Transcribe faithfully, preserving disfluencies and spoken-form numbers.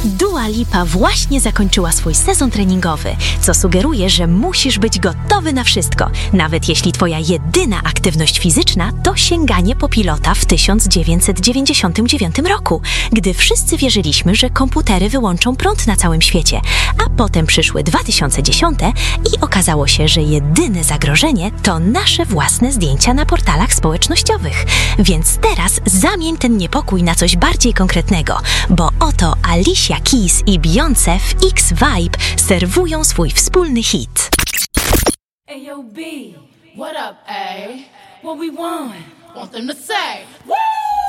Dua Lipa właśnie zakończyła swój sezon treningowy, co sugeruje, że musisz być gotowy na wszystko, nawet jeśli twoja jedyna aktywność fizyczna to sięganie po pilota w tysiąc dziewięćset dziewięćdziesiątym dziewiątym roku, gdy wszyscy wierzyliśmy, że komputery wyłączą prąd na całym świecie, a potem przyszły dwa tysiące dziesiąte i okazało się, że jedyne zagrożenie to nasze własne zdjęcia na portalach społecznościowych. Więc teraz zamień ten niepokój na coś bardziej konkretnego, bo oto Alicia Keys i Beyoncé w X-Vibe serwują swój wspólny hit. Ayo B, what up A? What we want? Want them to say, woo!